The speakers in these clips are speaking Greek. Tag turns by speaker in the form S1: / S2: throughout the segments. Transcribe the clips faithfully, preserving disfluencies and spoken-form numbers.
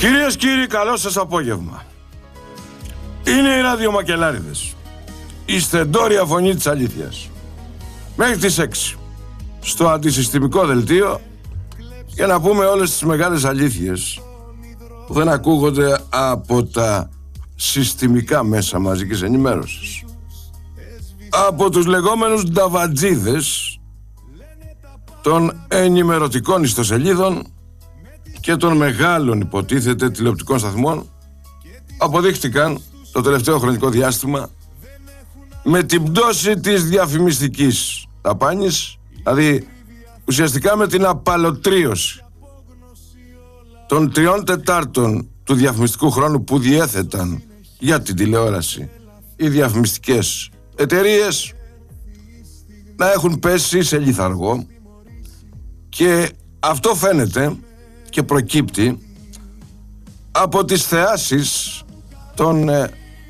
S1: Κυρίες και κύριοι, καλό σας απόγευμα. Είναι οι ραδιομακελάριδες, η στεντόρια φωνή της αλήθειας. Μέχρι τις έξι, στο αντισυστημικό δελτίο, για να πούμε όλες τις μεγάλες αλήθειες που δεν ακούγονται από τα συστημικά μέσα μαζικής ενημέρωσης. Από τους λεγόμενους νταβατζίδες των ενημερωτικών ιστοσελίδων και των μεγάλων, υποτίθεται, τηλεοπτικών σταθμών, αποδείχτηκαν το τελευταίο χρονικό διάστημα με την πτώση της διαφημιστικής δαπάνης, δηλαδή ουσιαστικά με την απαλωτρίωση των τριών τετάρτων του διαφημιστικού χρόνου που διέθεταν για την τηλεόραση οι διαφημιστικές εταιρείες να έχουν πέσει σε λιθαργό. Και αυτό φαίνεται και προκύπτει από τις θεάσεις των ε,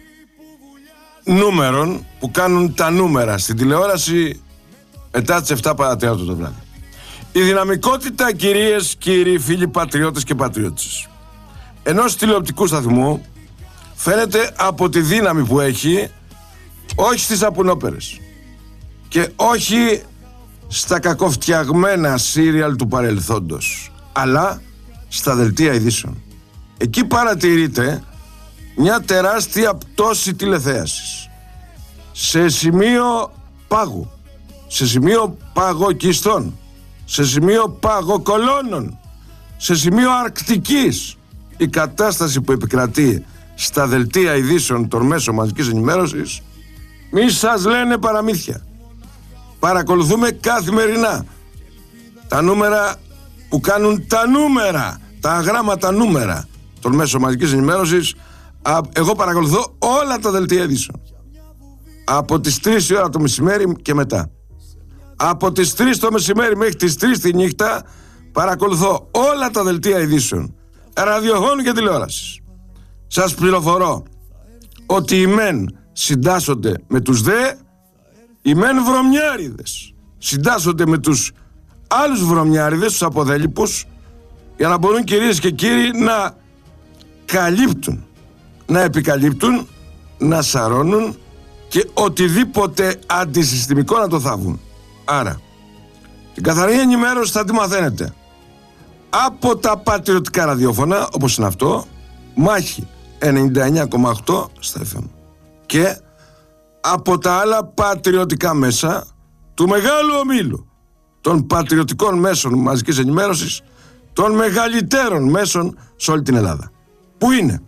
S1: νούμερων που κάνουν τα νούμερα στην τηλεόραση μετά τις εφτά παρατέταρτο το βράδυ. Η δυναμικότητα, κυρίες, κύριοι, φίλοι πατριώτες και πατριώτες, ενός τηλεοπτικού σταθμού φαίνεται από τη δύναμη που έχει, όχι στις απουνόπερες και όχι στα κακοφτιαγμένα σύριαλ του παρελθόντος, αλλά στα δελτία ειδήσεων. Εκεί παρατηρείται μια τεράστια πτώση τηλεθέασης σε σημείο πάγου, σε σημείο παγοκιστών, σε σημείο παγοκολώνων, σε σημείο αρκτικής. Η κατάσταση που επικρατεί στα δελτία ειδήσεων των μέσων μαζικής ενημέρωσης, μη σας λένε παραμύθια. Παρακολουθούμε καθημερινά τα νούμερα που κάνουν τα νούμερα, τα αγράμματα νούμερα των μέσων μαζικής ενημέρωσης. Εγώ παρακολουθώ όλα τα δελτία ειδήσεων από τις τρεις η ώρα το μεσημέρι και μετά. Από τις τρεις το μεσημέρι μέχρι τις τρεις τη νύχτα παρακολουθώ όλα τα δελτία ειδήσεων ραδιοφώνου και τηλεόρασης. Σας πληροφορώ ότι οι μεν συντάσσονται με τους δε, οι μεν βρωμιάριδες συντάσσονται με τους άλλους βρωμιάριδες, τους αποδέλυπους, για να μπορούν, κυρίες και κύριοι, να καλύπτουν, να επικαλύπτουν, να σαρώνουν και οτιδήποτε αντισυστημικό να το θάβουν. Άρα, την καθαρή ενημέρωση θα τη μαθαίνετε από τα πατριωτικά ραδιόφωνα, όπως είναι αυτό, Μάχη ενενήντα εννιά κόμμα οκτώ στα εφ εμ, και από τα άλλα πατριωτικά μέσα του μεγάλου ομίλου των πατριωτικών μέσων μαζικής ενημέρωσης, των μεγαλύτερων μέσων σε όλη την Ελλάδα, που είναι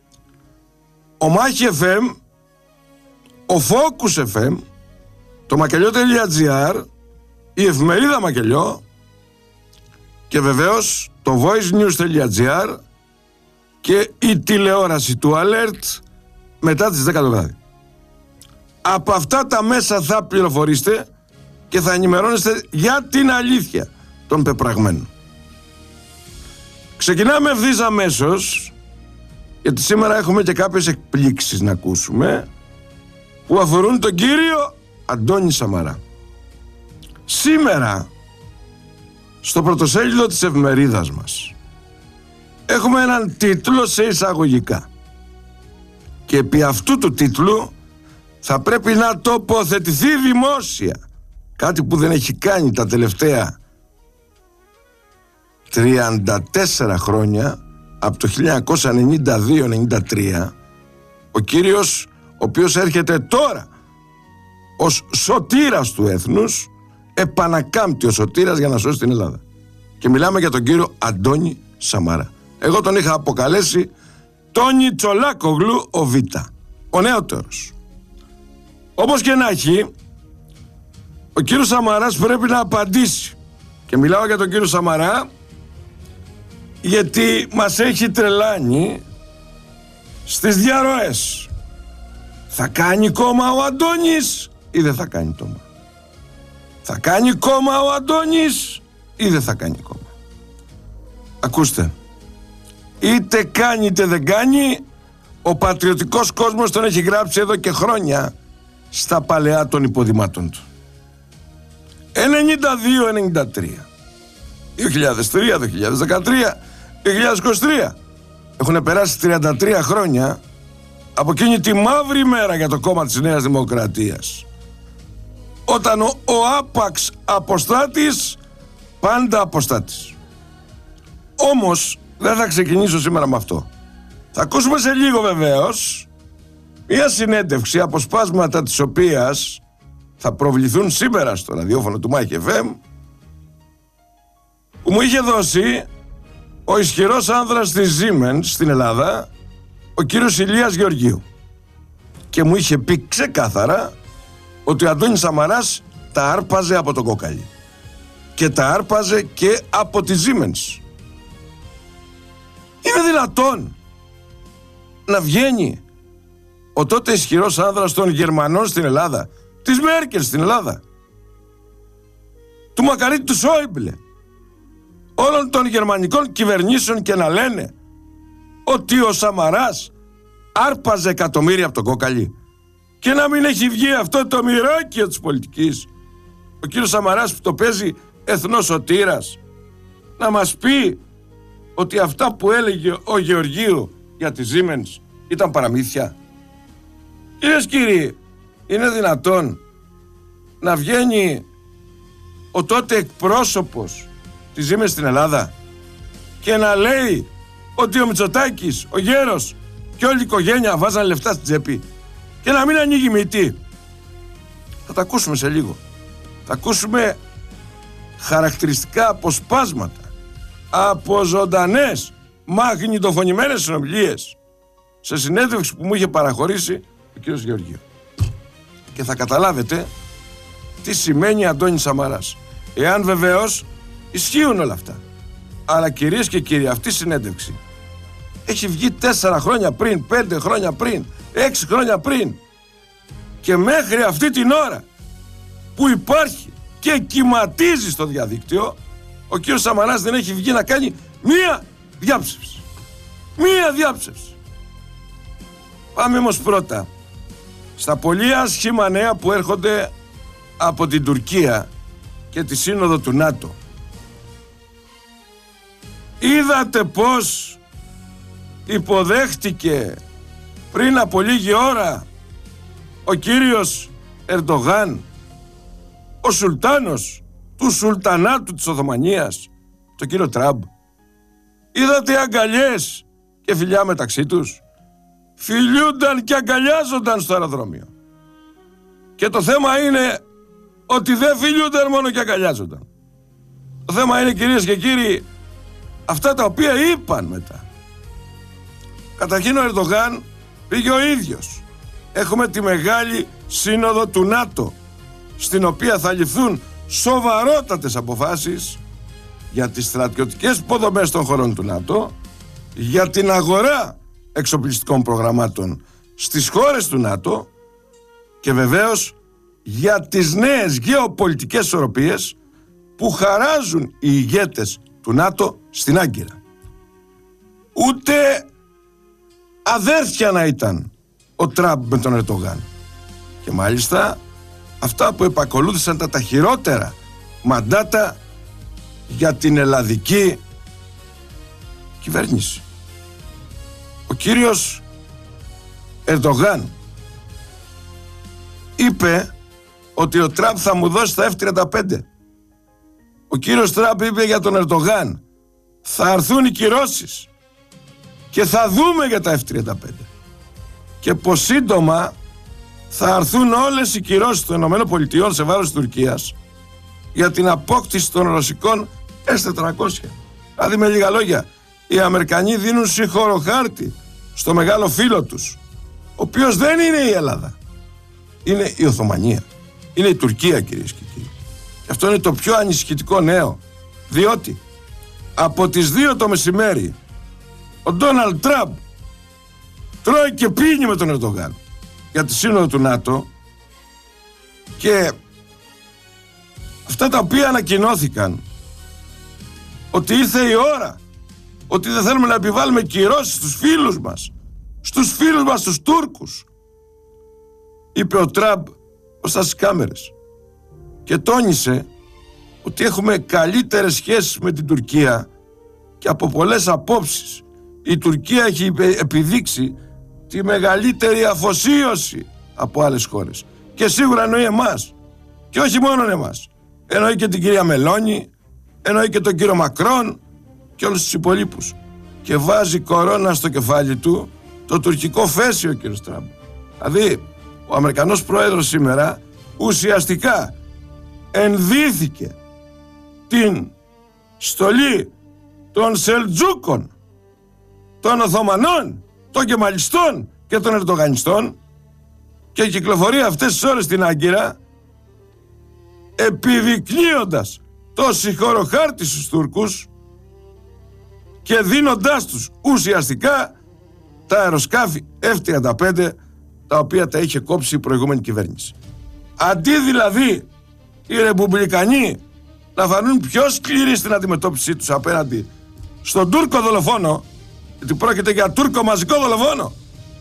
S1: ο Μάχη εφ εμ, ο Focus εφ εμ, το μακελιό.gr, η εφημερίδα Μακελιό και βεβαίως το voicenews.gr και η τηλεόραση του Alert μετά τις δέκα το βράδυ. Από αυτά τα μέσα θα πληροφορήσετε και θα ενημερώνεστε για την αλήθεια των πεπραγμένων. Ξεκινάμε ευθύς αμέσως, γιατί σήμερα έχουμε και κάποιες εκπλήξεις να ακούσουμε που αφορούν τον κύριο Αντώνη Σαμαρά. Σήμερα στο πρωτοσέλιδο της εφημερίδας μας έχουμε έναν τίτλο σε εισαγωγικά και επί αυτού του τίτλου θα πρέπει να τοποθετηθεί δημόσια, κάτι που δεν έχει κάνει τα τελευταία τριάντα τέσσερα χρόνια, από το χίλια εννιακόσια ενενήντα δύο ενενήντα τρία, ο κύριος ο οποίος έρχεται τώρα ως σωτήρας του έθνους, επανακάμπτει ο σωτήρας για να σώσει την Ελλάδα. Και μιλάμε για τον κύριο Αντώνη Σαμαρά. Εγώ τον είχα αποκαλέσει Τόνι Τσολάκογλου ο Β, ο νεότερος. Όπως και να έχει, ο κύριος Σαμαράς πρέπει να απαντήσει. Και μιλάω για τον κύριο Σαμαρά γιατί μας έχει τρελάνει στις διαρροές. Θα κάνει κόμμα ο Αντώνης ή δεν θα κάνει κόμμα? Θα κάνει κόμμα ο Αντώνης ή δεν θα κάνει κόμμα? Ακούστε, είτε κάνει είτε δεν κάνει, ο πατριωτικός κόσμος τον έχει γράψει εδώ και χρόνια στα παλαιά των υποδημάτων του. ενενήντα δύο ενενήντα τρία, δύο χιλιάδες τρία, δύο χιλιάδες δεκατρία, δύο χιλιάδες είκοσι τρία. Έχουν περάσει τριάντα τρία χρόνια από εκείνη τη μαύρη μέρα για το κόμμα της Νέας Δημοκρατίας, όταν ο, ο άπαξ αποστάτης πάντα αποστάτης. Όμως δεν θα ξεκινήσω σήμερα με αυτό. Θα ακούσουμε σε λίγο βεβαίως μια συνέντευξη, αποσπάσματα της οποίας θα προβληθούν σήμερα στο ραδιόφωνο του Μάικ εφ εμ, που μου είχε δώσει ο ισχυρός άνδρας της Siemens στην Ελλάδα, ο κύριος Ηλίας Γεωργίου, και μου είχε πει ξεκάθαρα ότι ο Αντώνης Σαμαράς τα άρπαζε από το κόκαλι και τα άρπαζε και από τη Siemens. Είναι δυνατόν να βγαίνει ο τότε ισχυρός άνδρας των Γερμανών στην Ελλάδα, της Μέρκελ στην Ελλάδα, του Μακαρίτη του Σόιμπλε, όλων των γερμανικών κυβερνήσεων, και να λένε ότι ο Σαμαράς άρπαζε εκατομμύρια από το κόκαλι, και να μην έχει βγει αυτό το μοιρόκιο της πολιτικής, ο κύριος Σαμαράς που το παίζει εθνοσωτήρας, να μας πει ότι αυτά που έλεγε ο Γεωργίου για τη Siemens ήταν παραμύθια. Κυρίες και κύριοι, είναι δυνατόν να βγαίνει ο τότε εκπρόσωπος της Siemens στην Ελλάδα και να λέει ότι ο Μητσοτάκης, ο γέρος και όλη η οικογένεια βάζαν λεφτά στην τσέπη, και να μην ανοίγει μύτη? Θα τα ακούσουμε σε λίγο. Θα ακούσουμε χαρακτηριστικά αποσπάσματα από ζωντανές μαγνητοφωνημένες συνομιλίες σε συνέντευξη που μου είχε παραχωρήσει ο κύριος Γεωργίου, και θα καταλάβετε τι σημαίνει Αντώνης Σαμαράς, εάν βεβαίως ισχύουν όλα αυτά. Αλλά κυρίες και κύριοι, αυτή η συνέντευξη έχει βγει τέσσερα χρόνια πριν, πέντε χρόνια πριν, έξι χρόνια πριν, και μέχρι αυτή την ώρα που υπάρχει και κυματίζει στο διαδίκτυο, ο κύριος Σαμαράς δεν έχει βγει να κάνει μία διάψευση. Μία διάψευση. Πάμε όμως πρώτα στα πολύ άσχημα νέα που έρχονται από την Τουρκία και τη σύνοδο του ΝΑΤΟ. Είδατε πως υποδέχτηκε πριν από λίγη ώρα ο κύριος Ερντογάν, ο Σουλτάνος του Σουλτανάτου της Οθωμανίας, τον κύριο Τραμπ? Είδατε αγκαλιές και φιλιά μεταξύ τους? Φιλιούνταν και αγκαλιάζονταν στο αεροδρόμιο. Και το θέμα είναι ότι δεν φιλιούνταν μόνο και αγκαλιάζονταν. Το θέμα είναι, κυρίες και κύριοι, αυτά τα οποία είπαν μετά. Καταρχήν ο Ερντογάν πήγε ο ίδιος. Έχουμε τη μεγάλη σύνοδο του ΝΑΤΟ, στην οποία θα ληφθούν σοβαρότατες αποφάσεις για τις στρατιωτικές υποδομές των χωρών του ΝΑΤΟ, για την αγορά εξοπλιστικών προγραμμάτων στις χώρες του ΝΑΤΟ, και βεβαίως για τις νέες γεωπολιτικές ισορροπίες που χαράζουν οι ηγέτες του ΝΑΤΟ στην Άγκυρα. Ούτε αδέρφια να ήταν ο Τραμπ με τον Ερντογάν. Και μάλιστα αυτά που επακολούθησαν τα, τα χειρότερα μαντάτα για την ελλαδική κυβέρνηση. Ο κύριος Ερντογάν είπε ότι ο Τραμπ θα μου δώσει τα εφ τριάντα πέντε. Ο κύριος Τραμπ είπε για τον Ερντογάν θα έρθουν οι κυρώσεις και θα δούμε για τα εφ τριάντα πέντε, και πως σύντομα θα έρθουν όλες οι κυρώσεις των ΗΠΑ σε βάρος της Τουρκίας για την απόκτηση των ρωσικών ες τετρακόσια. Δηλαδή, με λίγα λόγια, οι Αμερικανοί δίνουν συγχωροχάρτη στο μεγάλο φίλο τους, ο οποίος δεν είναι η Ελλάδα, είναι η Οθωμανία, είναι η Τουρκία, κυρίες και κύριοι. Και αυτό είναι το πιο ανησυχητικό νέο, διότι από τις δύο το μεσημέρι ο Ντόναλντ Τραμπ τρώει και πίνει με τον Ερντογάν για τη σύνοδο του ΝΑΤΟ, και αυτά τα οποία ανακοινώθηκαν, ότι ήρθε η ώρα, ότι δεν θέλουμε να επιβάλλουμε κυρώσεις στους φίλους μας, στους φίλους μας τους Τούρκους, είπε ο Τραμπ μπροστά στις κάμερες, και τόνισε ότι έχουμε καλύτερες σχέσεις με την Τουρκία και από πολλές απόψεις η Τουρκία έχει επιδείξει τη μεγαλύτερη αφοσίωση από άλλες χώρες. Και σίγουρα εννοεί εμάς. Και όχι μόνο εμάς. Εννοεί και την κυρία Μελώνη, εννοεί και τον κύριο Μακρόν και όλους τους υπολείπους. Και βάζει κορώνα στο κεφάλι του το τουρκικό φέσιο ο κύριος Τραμπ. Δηλαδή, ο Αμερικανός πρόεδρος σήμερα ουσιαστικά ενδύθηκε την στολή των Σελτζούκων, των Οθωμανών, των Κεμαλιστών και των Ερντογανιστών και κυκλοφορεί αυτές τις ώρες στην Άγκυρα, επιδεικνύοντας το συγχωροχάρτη στους Τούρκους και δίνοντάς τους ουσιαστικά τα αεροσκάφη εφ τριάντα πέντε, τα οποία τα είχε κόψει η προηγούμενη κυβέρνηση. Αντί δηλαδή οι Ρεπουμπλικανοί να φανούν πιο σκληροί στην αντιμετώπιση τους απέναντι στον Τούρκο δολοφόνο, γιατί πρόκειται για Τούρκο μαζικό δολοφόνο,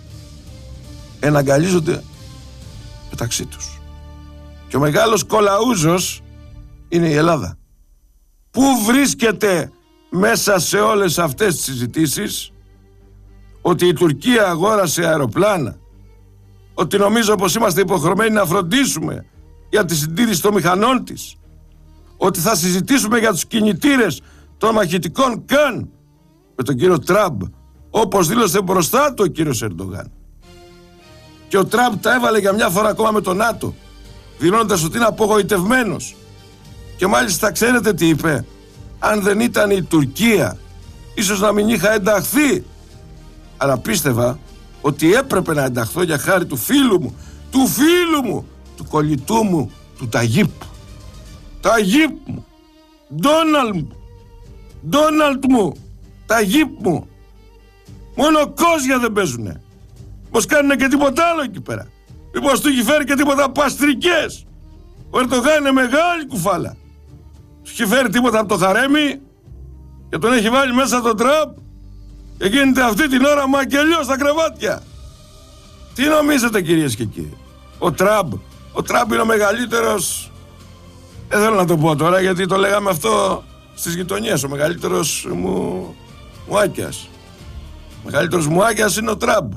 S1: εναγκαλίζονται μεταξύ τους. Και ο μεγάλος κολαούζος είναι η Ελλάδα. Πού βρίσκεται μέσα σε όλες αυτές τις συζητήσεις ότι η Τουρκία αγόρασε αεροπλάνα, ότι νομίζω πως είμαστε υποχρεωμένοι να φροντίσουμε για τη συντήρηση των μηχανών της, ότι θα συζητήσουμε για τους κινητήρες των μαχητικών καν με τον κύριο Τραμπ, όπως δήλωσε μπροστά του ο κύριος Ερντογάν. Και ο Τραμπ τα έβαλε για μια φορά ακόμα με τον ΝΑΤΟ, δηλώνοντας ότι είναι απογοητευμένος. Και μάλιστα ξέρετε τι είπε? Αν δεν ήταν η Τουρκία, ίσως να μην είχα ενταχθεί. Αλλά πίστευα ότι έπρεπε να ενταχθώ για χάρη του φίλου μου, του φίλου μου, του κολλητού μου, του Ταγίπ. Ταγίπ μου, Ντόναλντ μου, Ντόναλντ μου, Ταγίπ μου. Μόνο κόζια δεν παίζουνε. Πως κάνουνε και τίποτα άλλο εκεί πέρα. Μήπως του έχει φέρει και τίποτα παστρικές? Ο Ερντογάν είναι μεγάλη κουφάλα. Του έχει φέρει τίποτα από το χαρέμι και τον έχει βάλει μέσα τον Τραμπ και γίνεται αυτή την ώρα μακελιό στα κρεβάτια. Τι νομίζετε κυρίες και κύριοι? Ο Τραμπ, ο Τραμπ είναι ο μεγαλύτερος, δεν θέλω να το πω τώρα γιατί το λέγαμε αυτό στις γειτονιές, ο μεγαλύτερος μου μουάκιας. Ο μεγαλύτερος μουάκιας είναι ο Τραμπ.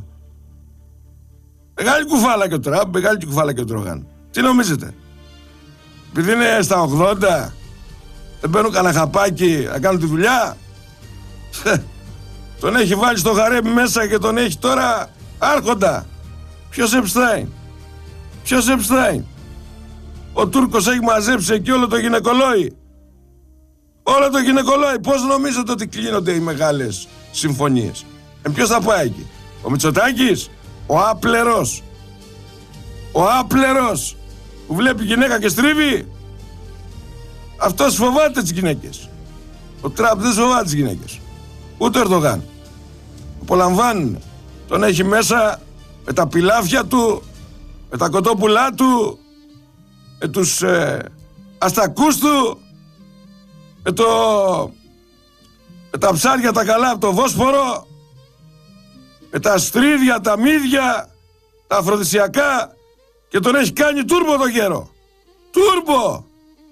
S1: Μεγάλη κουφάλα και ο Τραμπ, μεγάλη κουφάλα και ο Ερντογάν. Τι νομίζετε? Επειδή είναι στα ογδόντα, δεν παίρνουν κανένα χαπάκι να κάνουν τη δουλειά? Τον έχει βάλει στο χαρέμι μέσα και τον έχει τώρα άρχοντα. Ποιος Επστάιν? Ποιος Επστάιν? Ο Τούρκος έχει μαζέψει εκεί όλο το γυναικολόι. Όλο το γυναικολόι. Πώς νομίζετε ότι κλείνονται οι μεγάλες συμφωνίες? Ε, ποιος θα πάει εκεί? Ο Μητσοτάκης? Ο άπλερος? Ο άπλερος που βλέπει γυναίκα και στρίβει? Αυτός φοβάται τις γυναίκες. Ο Τραμπ δεν φοβάται τις γυναίκες. Ούτε ο Ερντογάν. Απολαμβάνουν. Τον έχει μέσα με τα πιλάφια του, με τα κοτόπουλά του, με τους ε, αστακούς του, με, το, με τα ψάρια τα καλά από το Βόσπορο, με τα στρίδια, τα μύδια, τα αφροδισιακά, και τον έχει κάνει τούρμπο το γέρο. Τούρμπο!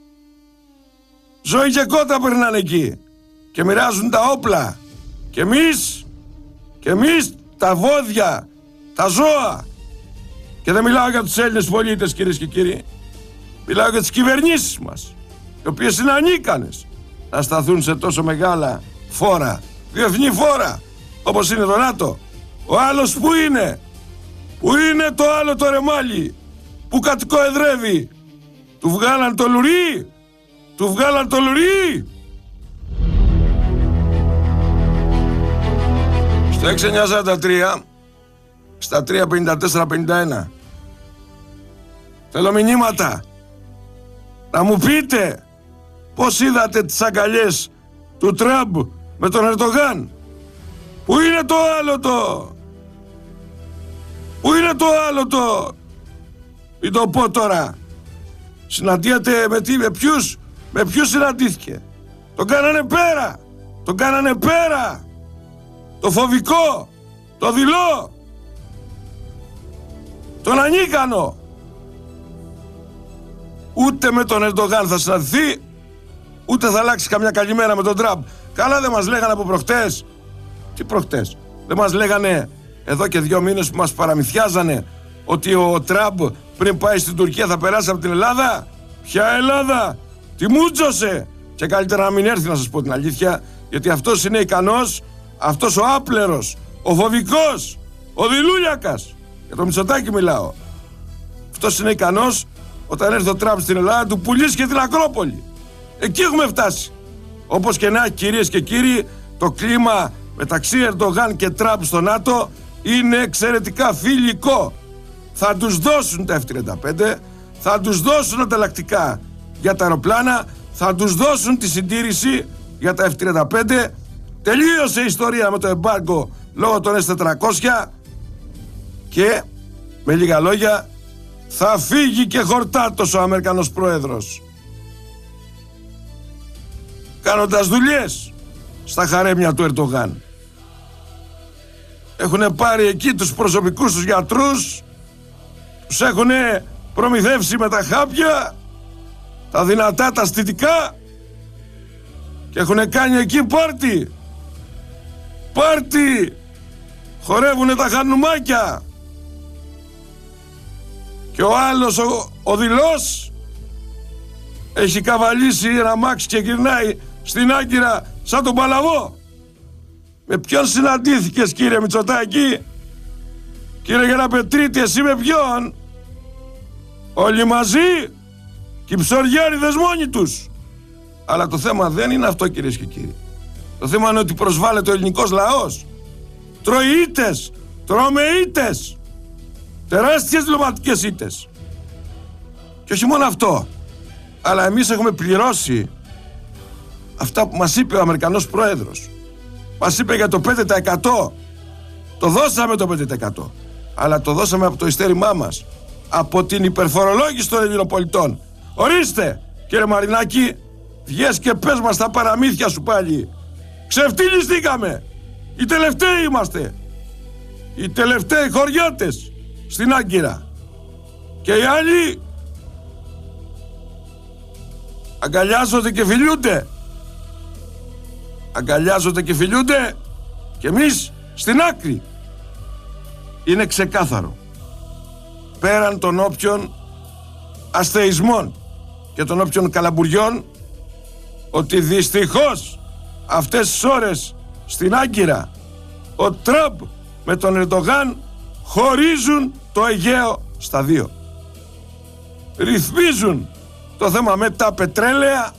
S1: Ζωή και κότα περνάνε εκεί και μοιράζουν τα όπλα. Και εμείς, και εμείς τα βόδια, τα ζώα. Και δεν μιλάω για τους Έλληνες πολίτες κυρίες και κύριοι. Μιλάω για τις κυβερνήσεις μας, οι οποίες είναι ανίκανες να σταθούν σε τόσο μεγάλα φόρα, διεθνή φόρα, όπως είναι το ΝΑΤΟ. Ο άλλος που είναι, που είναι το άλλο το ρεμάλι, που κατοικοεδρεύει? Του βγάλαν το λουρί, του βγάλαν το λουρί. Στο έξι εννιά σαράντα τρία, στα τρία πενήντα τέσσερα πενήντα ένα. Θέλω μηνύματα. Να μου πείτε πώς είδατε τις αγκαλιές του Τραμπ με τον Ερντογάν. Πού είναι το άλλο το? Πού είναι το άλλο το? Μην το πω τώρα. Συναντιέται με τι, με ποιους? Με ποιους συναντήθηκε? Τον κάνανε πέρα. Τον κάνανε πέρα. Το φοβικό, το δειλό, τον ανίκανο. Ούτε με τον Ερντογάν θα συναντηθεί, ούτε θα αλλάξει καμιά καλημέρα με τον Τραμπ. Καλά δεν μας λέγανε από προχτές Τι προχτές? Δεν μας λέγανε εδώ και δύο μήνες που μας παραμυθιάζανε ότι ο Τραμπ πριν πάει στην Τουρκία θα περάσει από την Ελλάδα? Ποια Ελλάδα? Τι μούτζωσε? Και καλύτερα να μην έρθει, να σας πω την αλήθεια, γιατί αυτός είναι ικανός, αυτός ο άπλερος, ο φοβικός, ο Δηλούλιακας. Για το Μητσοτάκη μιλάω. Αυτός είναι ικανός όταν έρθει ο Τραμπ στην Ελλάδα του πουλήσει και την Ακρόπολη. Εκεί έχουμε φτάσει. Όπως και να έχει, κυρίες και κύριοι, το κλίμα μεταξύ Ερντογάν και Τραμπ στο ΝΑΤΟ είναι εξαιρετικά φιλικό. Θα τους δώσουν τα εφ τριάντα πέντε, θα τους δώσουν ανταλλακτικά για τα αεροπλάνα, θα τους δώσουν τη συντήρηση για τα εφ τριάντα πέντε. Τελείωσε η ιστορία με το εμπάργκο λόγω των ες τετρακόσια και με λίγα λόγια θα φύγει και χορτάτος ο Αμερικανός πρόεδρος, κάνοντας δουλειές στα χαρέμια του Ερντογάν. Έχουν πάρει εκεί τους προσωπικούς τους γιατρούς, τους έχουν προμηθεύσει με τα χάπια, τα δυνατά, τα αισθητικά, και έχουν κάνει εκεί πάρτι. Πάρτι! Χορεύουνε τα χανουμάκια. Και ο άλλος, ο, ο Δηλός, έχει καβαλήσει ένα αμάξι και γυρνάει στην Άγκυρα σαν τον Παλαβό. Με ποιον συναντήθηκες, κύριε Μητσοτάκη? Κύριε Γεραπετρίτη, εσύ με ποιον? Όλοι μαζί και οι ψωριάριδες μόνοι τους. Αλλά το θέμα δεν είναι αυτό, κυρίες και κύριοι. Το θέμα είναι ότι προσβάλλεται ο ελληνικός λαός. Τρώει ήττες, τρώμε ήττες, τεράστιες διπλωματικές ήττες. Και όχι μόνο αυτό, αλλά εμείς έχουμε πληρώσει αυτά που μας είπε ο Αμερικανός πρόεδρος. Μας είπε για το πέντε τοις εκατό. Το δώσαμε το πέντε τοις εκατό, αλλά το δώσαμε από το ειστέρημά μας, από την υπερφορολόγηση των Ελληνοπολιτών. Ορίστε, κύριε Μαρινάκη, βγες και πες μας τα παραμύθια σου πάλι. Ξεφτυλιστήκαμε. Οι τελευταίοι είμαστε. Οι τελευταίοι χωριάτες στην Άγκυρα. Και οι άλλοι αγκαλιάζονται και φιλιούνται. Αγκαλιάζονται και φιλιούνται. Και εμείς στην άκρη. Είναι ξεκάθαρο, πέραν των όποιων αστεϊσμών και των όποιων καλαμπουριών, ότι δυστυχώς αυτές τις ώρες στην Άγκυρα ο Τραμπ με τον Ερντογάν χωρίζουν το Αιγαίο στα δύο. Ρυθμίζουν το θέμα με τα πετρέλαια.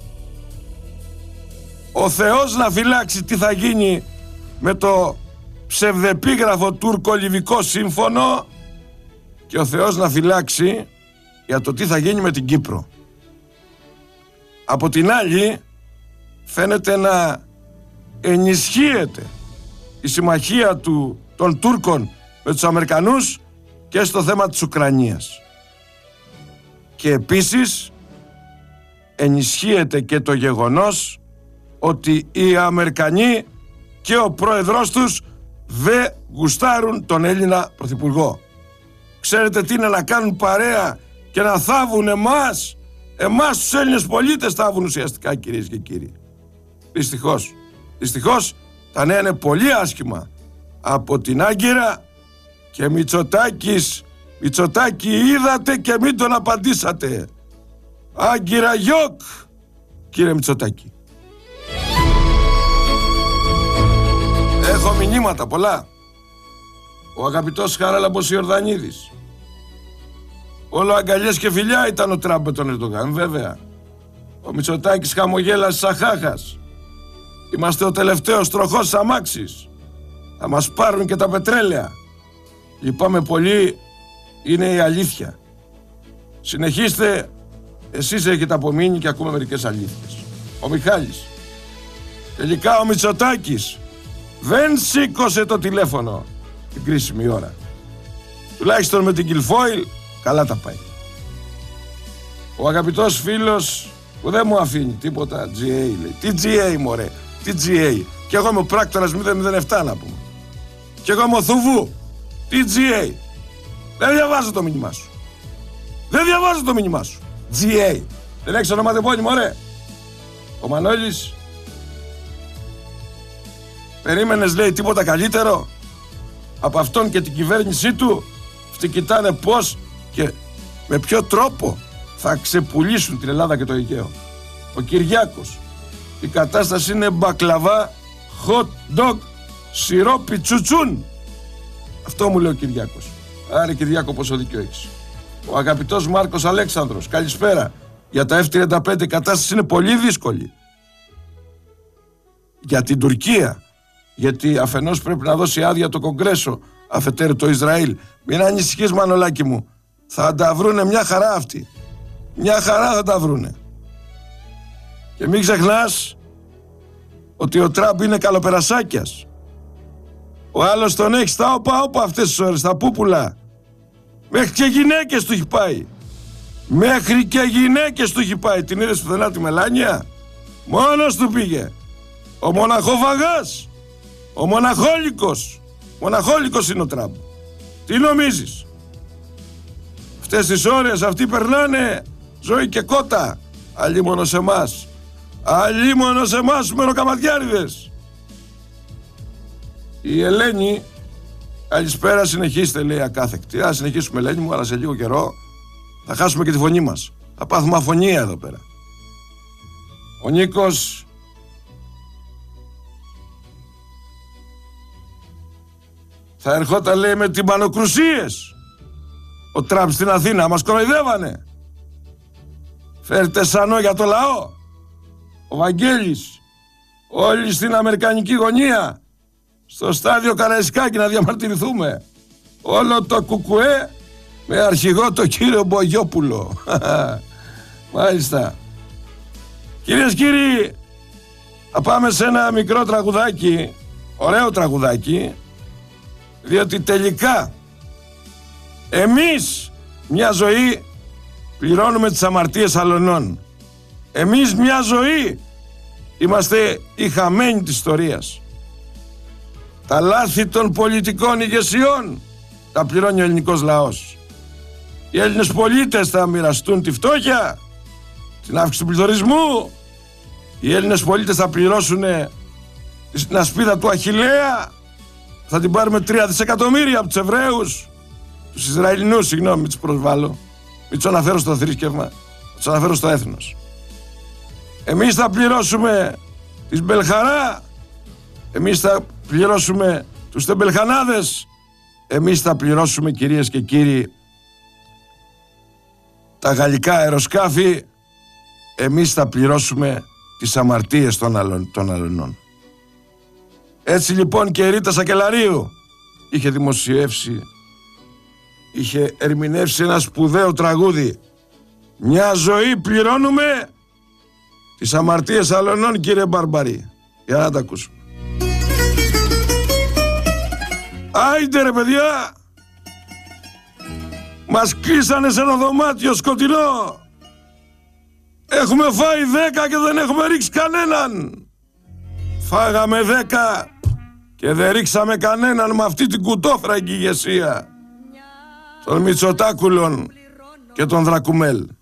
S1: Ο Θεός να φυλάξει τι θα γίνει με το ψευδεπίγραφο τουρκο-λιβικό σύμφωνο, και ο Θεός να φυλάξει για το τι θα γίνει με την Κύπρο. Από την άλλη, φαίνεται να ενισχύεται η συμμαχία του, των Τούρκων με τους Αμερικανούς και στο θέμα της Ουκρανίας. Και επίσης ενισχύεται και το γεγονός ότι οι Αμερικανοί και ο πρόεδρός τους δεν γουστάρουν τον Έλληνα πρωθυπουργό. Ξέρετε τι είναι να κάνουν παρέα και να θάβουν εμάς, εμάς τους Έλληνες πολίτες θάβουν ουσιαστικά, κυρίες και κύριοι. Δυστυχώς, δυστυχώς τα νέα είναι πολύ άσχημα από την Άγκυρα. Και Μητσοτάκης, Μητσοτάκη είδατε και μην τον απαντήσατε. Άγκυρα γιοκ, κύριε Μητσοτάκη. Έχω μηνύματα πολλά. Ο αγαπητός Χαράλαμπος Ιορδανίδης. Όλο αγκαλιές και φιλιά ήταν ο Τραμπ με τον Ερντογάν, βέβαια. Ο Μητσοτάκης χαμογέλασε σαν χάχας. Είμαστε ο τελευταίος τροχός αμάξης. Θα μας πάρουν και τα πετρέλαια. Λυπάμαι πολύ, είναι η αλήθεια. Συνεχίστε, εσείς έχετε απομείνει και ακούμε μερικές αλήθειες. Ο Μιχάλης. Τελικά ο Μητσοτάκης δεν σήκωσε το τηλέφωνο την κρίσιμη ώρα. Τουλάχιστον με την Κιλφόιλ καλά τα πάει. Ο αγαπητός φίλος που δεν μου αφήνει τίποτα, τζι έι λέει. Τι τζι έι μωρέ, τι τζι έι. Κι εγώ είμαι ο πράκτορας μηδέν μηδέν επτά να πούμε. Κι εγώ είμαι ο Θουβού. Τι τζι έι. Δεν διαβάζω το μήνυμά σου. Δεν διαβάζω το μήνυμά σου. τζι έι. Δεν έχεις ονοματεπώνυμο, μωρέ. Ο Μανώλης Περίμενες, λέει, τίποτα καλύτερο από αυτόν και την κυβέρνησή του? Αυτοί κοιτάνε πώς και με ποιο τρόπο θα ξεπουλήσουν την Ελλάδα και το Αιγαίο. Ο Κυριάκος, η κατάσταση είναι μπακλαβά, hot dog, σιρόπι τσουτσούν. Αυτό μου λέει ο Κυριάκος. Άρα, Κυριάκο, πόσο δίκιο έχεις. Ο αγαπητός Μάρκος Αλέξανδρος, καλησπέρα. Για τα εφ τριάντα πέντε η κατάσταση είναι πολύ δύσκολη. Για την Τουρκία. Γιατί αφενός πρέπει να δώσει άδεια το Κογκρέσο, αφετέρου το Ισραήλ. Μην ανησυχείς, Μανολάκη μου. Θα τα βρούνε μια χαρά αυτοί. Μια χαρά θα τα βρούνε. Και μην ξεχνάς ότι ο Τραμπ είναι καλοπερασάκιας. Ο άλλος τον έχει στα όπα όπα αυτές τις ώρες, στα πούπουλα. Μέχρι και γυναίκες του έχει πάει. Μέχρι και γυναίκες του έχει πάει. Την είδες πουθενά τη Μελάνια? Μόνος του πήγε. Ο μοναχόφαγας. Ο μοναχόλικος. Μοναχόλικος είναι ο Τραμπ. Τι νομίζεις? Αυτές τις ώρες αυτοί περνάνε ζωή και κότα. Αλλήμωνο σε εμάς. Αλλήμωνο σε εμάς μεροκαματιάριδες. Η Ελένη, καλησπέρα, συνεχίστε, λέει, ακάθεκτη. Α, συνεχίσουμε, Ελένη μου, αλλά σε λίγο καιρό θα χάσουμε και τη φωνή μας. Θα πάθουμε αφωνία εδώ πέρα. Ο Νίκος, θα ερχόταν, λέει, με τυμπανοκρουσίες ο Τραμπ στην Αθήνα. Μας κοροϊδεύανε. Φέρτε σανό για το λαό. Ο Βαγγέλης, όλοι στην αμερικανική γωνία, στο στάδιο Καραϊσκάκη να διαμαρτυρηθούμε. Όλο το κουκουέ με αρχηγό το κύριο Μπογιόπουλο. Μάλιστα. Κυρίες και κύριοι, θα πάμε σε ένα μικρό τραγουδάκι, ωραίο τραγουδάκι, διότι τελικά εμείς μια ζωή πληρώνουμε τις αμαρτίες αλλωνών. Εμείς μια ζωή είμαστε οι χαμένοι της ιστορίας. Τα λάθη των πολιτικών ηγεσιών τα πληρώνει ο ελληνικός λαός. Οι Έλληνες πολίτες θα μοιραστούν τη φτώχεια, την αύξηση του πληθωρισμού. Οι Έλληνες πολίτες θα πληρώσουν την ασπίδα του Αχιλλέα. Θα την πάρουμε τρία δισεκατομμύρια από τους Εβραίους, τους Ισραηλινούς, συγγνώμη, μην τους προσβάλλω. Μην τους αναφέρω στο θρήσκευμα, θα τους αναφέρω στο έθνος. Εμείς θα πληρώσουμε τη Μπελχαρά. Εμείς θα πληρώσουμε τους τεμπελχανάδες. Εμείς θα πληρώσουμε, κυρίες και κύριοι, τα γαλλικά αεροσκάφη. Εμείς θα πληρώσουμε τις αμαρτίες των, αλλων, των αλλωνών. Έτσι λοιπόν και η Ρίτα Σακελαρίου είχε δημοσιεύσει, είχε ερμηνεύσει ένα σπουδαίο τραγούδι. Μια ζωή πληρώνουμε τις αμαρτίες αλλωνών, κύριε Μπαρμπαρή. Για να τα ακούσουμε. Άιντε ρε παιδιά, μας κλείσανε σε ένα δωμάτιο σκοτεινό. Έχουμε φάει δέκα και δεν έχουμε ρίξει κανέναν. Φάγαμε δέκα και δεν ρίξαμε κανέναν με αυτή την κουτόφραγγη ηγεσία των Μητσοτάκουλων και των Δρακουμέλ.